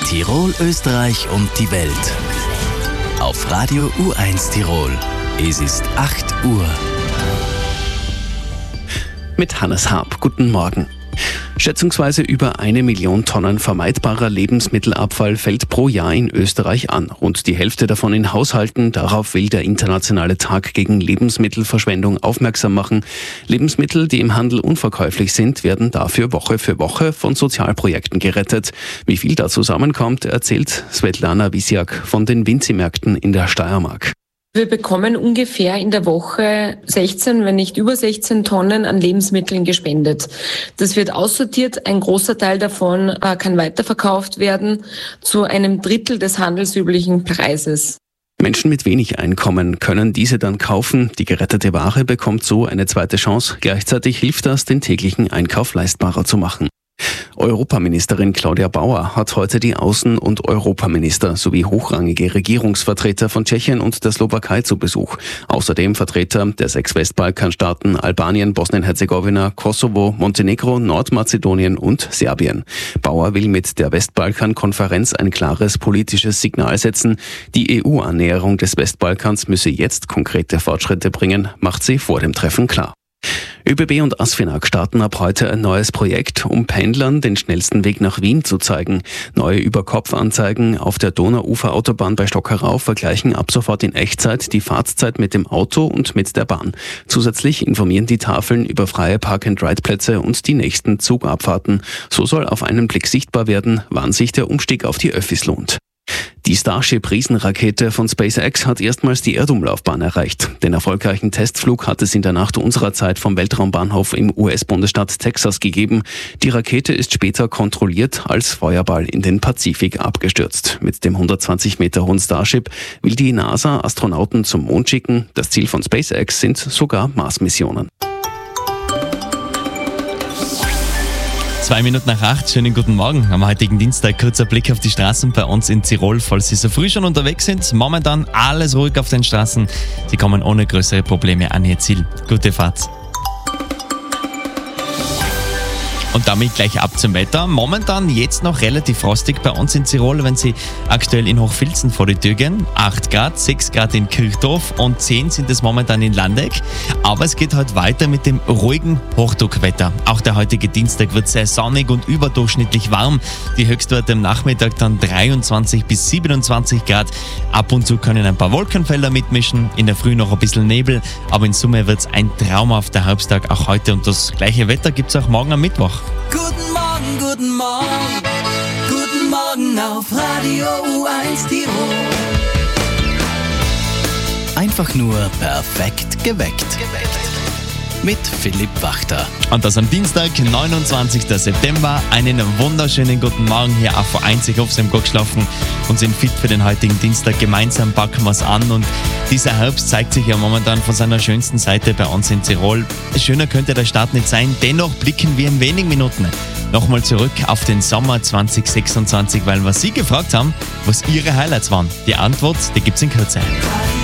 Tirol, Österreich und die Welt. Auf Radio U1 Tirol. Es ist 8 Uhr. Mit Hannes Haab. Guten Morgen. Schätzungsweise über 1 Million Tonnen vermeidbarer Lebensmittelabfall fällt pro Jahr in Österreich an. Rund die Hälfte davon in Haushalten. Darauf will der Internationale Tag gegen Lebensmittelverschwendung aufmerksam machen. Lebensmittel, die im Handel unverkäuflich sind, werden dafür Woche für Woche von Sozialprojekten gerettet. Wie viel da zusammenkommt, erzählt Svetlana Wisiak von den Vinzi-Märkten in der Steiermark. Wir bekommen ungefähr in der Woche 16, wenn nicht über 16 Tonnen an Lebensmitteln gespendet. Das wird aussortiert. Ein großer Teil davon kann weiterverkauft werden zu einem Drittel des handelsüblichen Preises. Menschen mit wenig Einkommen können diese dann kaufen. Die gerettete Ware bekommt so eine zweite Chance. Gleichzeitig hilft das, den täglichen Einkauf leistbarer zu machen. Europaministerin Claudia Bauer hat heute die Außen- und Europaminister sowie hochrangige Regierungsvertreter von Tschechien und der Slowakei zu Besuch. Außerdem Vertreter der 6 Westbalkanstaaten Albanien, Bosnien-Herzegowina, Kosovo, Montenegro, Nordmazedonien und Serbien. Bauer will mit der Westbalkan-Konferenz ein klares politisches Signal setzen. Die EU-Annäherung des Westbalkans müsse jetzt konkrete Fortschritte bringen, macht sie vor dem Treffen klar. ÖBB und ASFINAG starten ab heute ein neues Projekt, um Pendlern den schnellsten Weg nach Wien zu zeigen. Neue Überkopf-Anzeigen auf der Donauuferautobahn bei Stockerau vergleichen ab sofort in Echtzeit die Fahrtzeit mit dem Auto und mit der Bahn. Zusätzlich informieren die Tafeln über freie Park-and-Ride-Plätze und die nächsten Zugabfahrten. So soll auf einen Blick sichtbar werden, wann sich der Umstieg auf die Öffis lohnt. Die Starship-Riesenrakete von SpaceX hat erstmals die Erdumlaufbahn erreicht. Den erfolgreichen Testflug hat es in der Nacht unserer Zeit vom Weltraumbahnhof im US-Bundesstaat Texas gegeben. Die Rakete ist später kontrolliert als Feuerball in den Pazifik abgestürzt. Mit dem 120 Meter hohen Starship will die NASA Astronauten zum Mond schicken. Das Ziel von SpaceX sind sogar Mars-Missionen. 2 Minuten nach 8, schönen guten Morgen. Am heutigen Dienstag kurzer Blick auf die Straßen bei uns in Tirol, falls Sie so früh schon unterwegs sind. Momentan alles ruhig auf den Straßen. Sie kommen ohne größere Probleme an Ihr Ziel. Gute Fahrt. Und damit gleich ab zum Wetter. Momentan jetzt noch relativ frostig bei uns in Tirol, wenn Sie aktuell in Hochfilzen vor die Tür gehen. 8 Grad, 6 Grad in Kirchdorf und 10 sind es momentan in Landeck. Aber es geht heute weiter mit dem ruhigen Hochdruckwetter. Auch der heutige Dienstag wird sehr sonnig und überdurchschnittlich warm. Die Höchstwerte am Nachmittag dann 23 bis 27 Grad. Ab und zu können ein paar Wolkenfelder mitmischen. In der Früh noch ein bisschen Nebel. Aber in Summe wird es ein traumhafter Herbsttag auch heute. Und das gleiche Wetter gibt es auch morgen am Mittwoch. Guten Morgen, guten Morgen, guten Morgen auf Radio U1 Tirol. Einfach nur perfekt geweckt. Mit Philipp Wachter. Und das am Dienstag, 29. September. Einen wunderschönen guten Morgen hier auf V1. Ich hoffe, Sie haben gut geschlafen und sind fit für den heutigen Dienstag. Gemeinsam packen wir es an und dieser Herbst zeigt sich ja momentan von seiner schönsten Seite bei uns in Tirol. Schöner könnte der Start nicht sein, dennoch blicken wir in wenigen Minuten nochmal zurück auf den Sommer 2026, weil was Sie gefragt haben, was Ihre Highlights waren. Die Antwort, die gibt's in Kürze.